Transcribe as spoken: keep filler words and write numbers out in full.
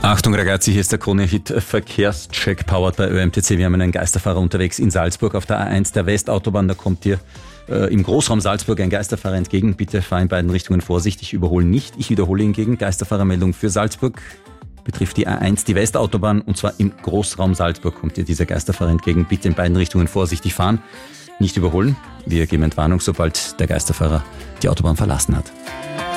Achtung ragazzi, hier ist der Krone-Hit Verkehrscheck powered bei Ö M T C. Wir haben einen Geisterfahrer unterwegs in Salzburg auf der A eins der Westautobahn. Da kommt dir äh, im Großraum Salzburg ein Geisterfahrer entgegen. Bitte fahr in beiden Richtungen vorsichtig, überhole nicht. Ich wiederhole hingegen, Geisterfahrermeldung für Salzburg. Betrifft die A eins, die Westautobahn, und zwar im Großraum Salzburg kommt dir dieser Geisterfahrer entgegen. Bitte in beiden Richtungen vorsichtig fahren, nicht überholen. Wir geben Entwarnung, sobald der Geisterfahrer die Autobahn verlassen hat.